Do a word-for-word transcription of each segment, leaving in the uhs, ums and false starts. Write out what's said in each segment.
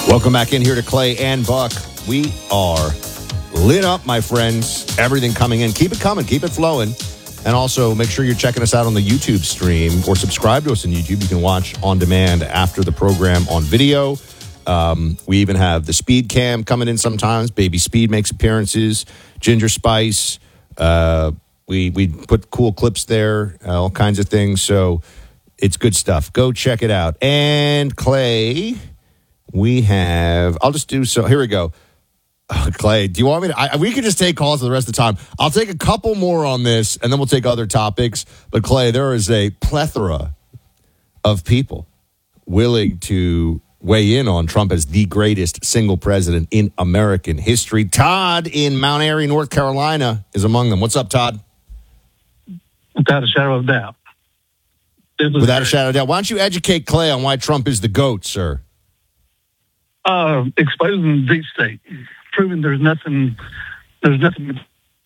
Welcome back in here to Clay and Buck. We are lit up, my friends. Everything coming in. Keep it coming. Keep it flowing. And also, make sure you're checking us out on the YouTube stream or subscribe to us on YouTube. You can watch on demand after the program on video. Um, we even have the Speed Cam coming in sometimes. Baby Speed makes appearances. Ginger Spice. Uh, we, we put cool clips there, uh, all kinds of things. So it's good stuff. Go check it out. And Clay, we have, I'll just do so. Here we go. Oh, Clay, do you want me to? I, we could just take calls for the rest of the time. I'll take a couple more on this, and then we'll take other topics. But, Clay, there is a plethora of people willing to weigh in on Trump as the greatest single president in American history. Todd in Mount Airy, North Carolina, is among them. What's up, Todd? Without a shadow of doubt. Without a shadow of doubt. Why don't you educate Clay on why Trump is the GOAT, sir? Uh, exposing the deep state. Proving there's nothing, there's nothing.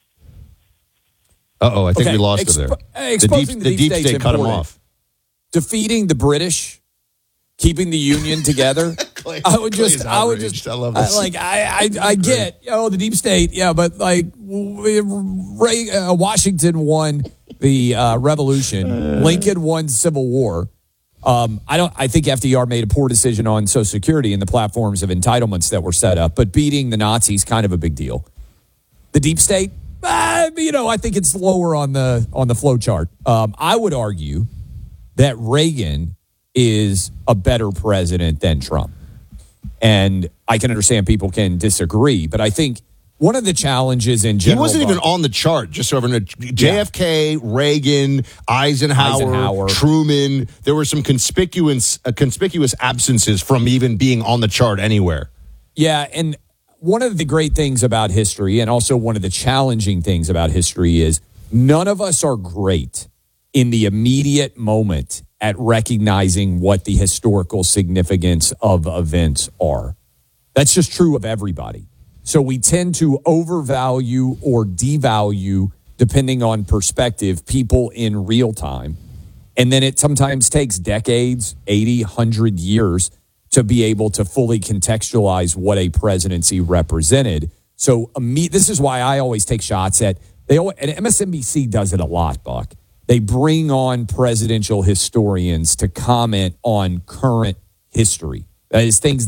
Uh-oh, I think okay. we lost Expo- him there. Uh, exposing the deep, the deep state cut him off. Defeating the British, keeping the Union together. Clay, I would Clay's just, I would outraged. just, I love this. I, like, I, I, I get, oh, the deep state, yeah, but like, Ray, uh, Washington won the uh, Revolution, Lincoln won Civil War. Um, I don't. I think F D R made a poor decision on Social Security and the platforms of entitlements that were set up. But beating the Nazis kind of a big deal. The deep state, uh, you know, I think it's lower on the on the flow chart. Um, I would argue that Reagan is a better president than Trump, and I can understand people can disagree, but I think one of the challenges in general, he wasn't even on the chart. Just so everyone, J F K, yeah. Reagan, Eisenhower, Eisenhower, Truman. There were some conspicuous, uh, conspicuous absences from even being on the chart anywhere. Yeah, and one of the great things about history, and also one of the challenging things about history, is none of us are great in the immediate moment at recognizing what the historical significance of events are. That's just true of everybody. So we tend to overvalue or devalue, depending on perspective, people in real time. And then it sometimes takes decades, eighty, one hundred years to be able to fully contextualize what a presidency represented. So this is why I always take shots at, they always, and M S N B C does it a lot, Buck. They bring on presidential historians to comment on current history. That is things